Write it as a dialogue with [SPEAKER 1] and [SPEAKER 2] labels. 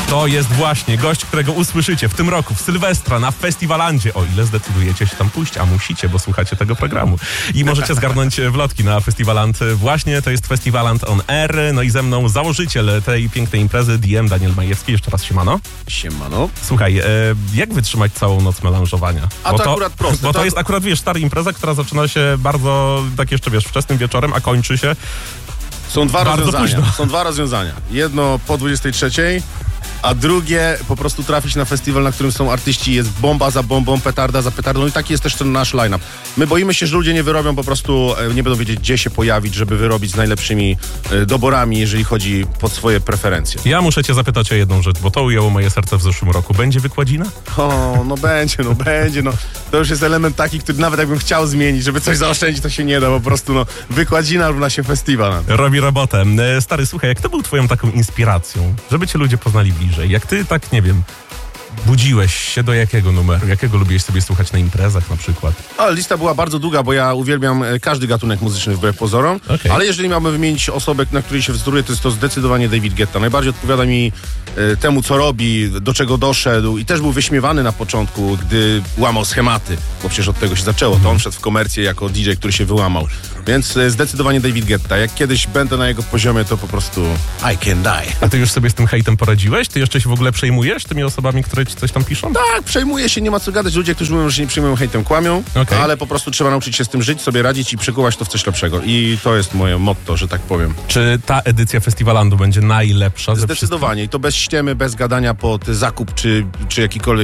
[SPEAKER 1] To jest właśnie gość, którego usłyszycie w tym roku, w Sylwestra, na Festiwalandzie. O ile zdecydujecie się tam pójść, a musicie, bo słuchacie tego programu. I możecie zgarnąć wlotki na Festiwaland. Właśnie to jest Festiwaland on Air. No i ze mną założyciel tej pięknej imprezy, DM Daniel Majewski. Jeszcze raz siemano.
[SPEAKER 2] Siemano.
[SPEAKER 1] Słuchaj, jak wytrzymać całą noc melanżowania?
[SPEAKER 2] A to akurat proste.
[SPEAKER 1] Bo to jest akurat, wiesz, stara impreza, która zaczyna się bardzo, tak jeszcze, wiesz, wczesnym wieczorem, a kończy się
[SPEAKER 2] Są dwa
[SPEAKER 1] bardzo
[SPEAKER 2] rozwiązania.
[SPEAKER 1] późno.
[SPEAKER 2] Są dwa rozwiązania. Jedno po 23, a drugie po prostu trafić na festiwal, na którym są artyści, jest bomba za bombą, petarda za petardą. I taki jest też ten nasz line-up. My boimy się, że ludzie nie wyrobią, po prostu nie będą wiedzieć, gdzie się pojawić, żeby wyrobić z najlepszymi doborami, jeżeli chodzi pod swoje preferencje.
[SPEAKER 1] Ja muszę cię zapytać o jedną rzecz, bo to ujęło moje serce w zeszłym roku. Będzie wykładzina?
[SPEAKER 2] O, no będzie. To już jest element taki, który nawet jakbym chciał zmienić, żeby coś zaoszczędzić, to się nie da. Po prostu, wykładzina równa się festiwal.
[SPEAKER 1] Robi robotę. Stary, słuchaj, jak to był twoją taką inspiracją, żeby cię ludzie poznali bliżej? Jak ty, tak nie wiem, budziłeś się do jakiego numeru? Jakiego lubiłeś sobie słuchać na imprezach na przykład?
[SPEAKER 2] Ale lista była bardzo długa, bo ja uwielbiam każdy gatunek muzyczny wbrew pozorom.
[SPEAKER 1] Okay.
[SPEAKER 2] Ale jeżeli miałbym wymienić osobę, na której się wzóruję, to jest to zdecydowanie David Guetta. Najbardziej odpowiada mi temu, co robi, do czego doszedł i też był wyśmiewany na początku, gdy łamał schematy, bo przecież od tego się zaczęło. To on wszedł w komercję jako DJ, który się wyłamał. Więc zdecydowanie David Guetta. Jak kiedyś będę na jego poziomie, to po prostu I can die.
[SPEAKER 1] A ty już sobie z tym hejtem poradziłeś? Ty jeszcze się w ogóle przejmujesz tymi osobami, które ci coś tam piszą?
[SPEAKER 2] Tak, przejmuję się, nie ma co gadać. Ludzie, którzy mówią, że się nie przejmują hejtem, kłamią,
[SPEAKER 1] Okay.
[SPEAKER 2] ale po prostu trzeba nauczyć się z tym żyć, sobie radzić i przekuwać to w coś lepszego. I to jest moje motto, że tak powiem.
[SPEAKER 1] Czy ta edycja Festiwalandu będzie najlepsza ze wszystkich?
[SPEAKER 2] Zdecydowanie. I to bez ściemy, bez gadania pod zakup, czy jakikolwiek